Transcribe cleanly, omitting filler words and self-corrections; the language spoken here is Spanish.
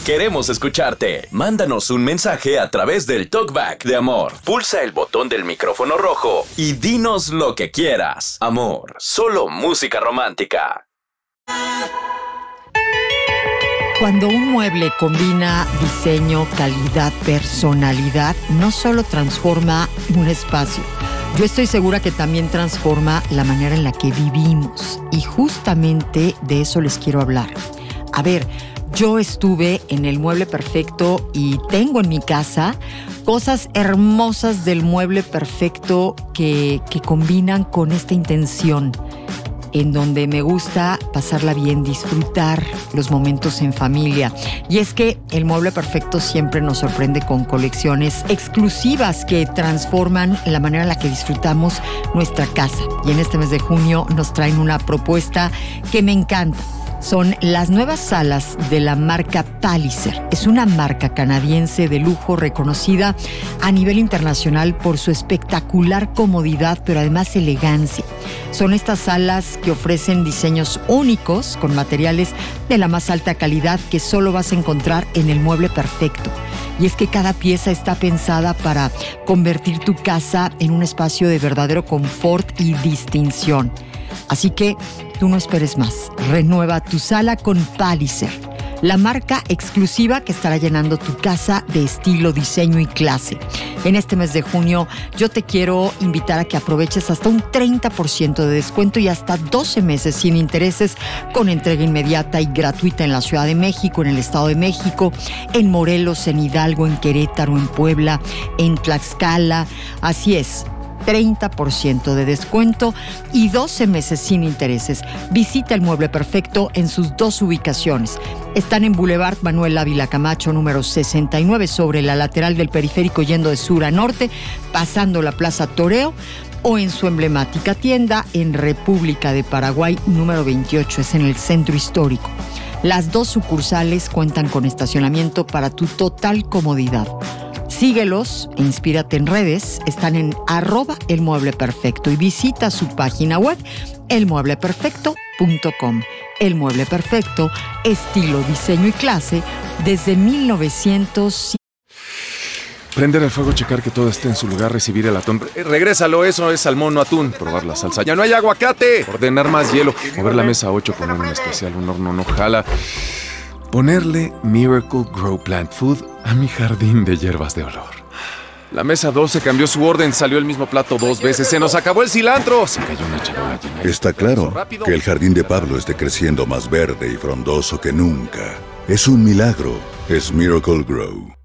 Queremos escucharte. Mándanos un mensaje a través del TalkBack de Amor. Pulsa el botón del micrófono rojo y dinos lo que quieras. Amor, solo música romántica. Cuando un mueble combina diseño, calidad, personalidad, no solo transforma un espacio, yo estoy segura que también transforma la manera en la que vivimos. Y justamente de eso les quiero hablar. A ver, yo estuve en el Mueble Perfecto y tengo en mi casa cosas hermosas del Mueble Perfecto que combinan con esta intención, en donde me gusta pasarla bien, disfrutar los momentos en familia. Y es que el Mueble Perfecto siempre nos sorprende con colecciones exclusivas que transforman la manera en la que disfrutamos nuestra casa. Y en este mes de junio nos traen una propuesta que me encanta. Son las nuevas salas de la marca Palliser. Es una marca canadiense de lujo reconocida a nivel internacional por su espectacular comodidad, pero además elegancia. Son estas salas que ofrecen diseños únicos con materiales de la más alta calidad que solo vas a encontrar en el Mueble Perfecto. Y es que cada pieza está pensada para convertir tu casa en un espacio de verdadero confort y distinción. Así que tú no esperes más. Renueva tu sala con Palliser, la marca exclusiva que estará llenando tu casa de estilo, diseño y clase. En este mes de junio yo te quiero invitar a que aproveches hasta un 30% de descuento y hasta 12 meses sin intereses con entrega inmediata y gratuita en la Ciudad de México, en el Estado de México, en Morelos, en Hidalgo, en Querétaro, en Puebla, en Tlaxcala. Así es. 30% de descuento y 12 meses sin intereses. Visita el Mueble Perfecto en sus dos ubicaciones. Están en Boulevard Manuel Ávila Camacho, número 69, sobre la lateral del periférico yendo de sur a norte, pasando la Plaza Toreo, o en su emblemática tienda en República de Paraguay, número 28, es en el centro histórico. Las dos sucursales cuentan con estacionamiento para tu total comodidad. Síguelos e inspírate en redes. Están en @elmuebleperfecto y visita su página web elmuebleperfecto.com. El Mueble Perfecto, estilo, diseño y clase desde 1900. Prender el fuego, checar que todo esté en su lugar, recibir el atún. Regrésalo, eso es salmón, no atún. Probar la salsa. ¡Ya no hay aguacate! Ordenar más hielo. Mover la mesa 8, poner un especial, un horno no jala. Ponerle Miracle Grow Plant Food a mi jardín de hierbas de olor. La mesa 12 cambió su orden, salió el mismo plato 2 veces. ¡Se nos acabó el cilantro! Se cayó una charola llena. Está claro que el jardín de Pablo esté creciendo más verde y frondoso que nunca. Es un milagro. Es Miracle Grow.